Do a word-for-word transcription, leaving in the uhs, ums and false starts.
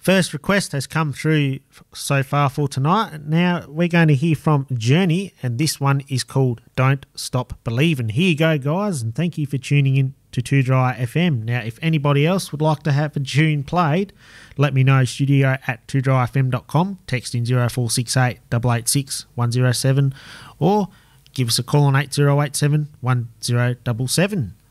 first request has come through so far for tonight. Now we're going to hear from Journey, and this one is called Don't Stop Believing. Here you go, guys, and thank you for tuning in to Too Dry F M. Now, if anybody else would like to have a tune played, let me know, studio at two dry f m dot com, text in zero four six eight, eight eight six, one zero seven, or give us a call on eight zero eight seven, one zero seven seven.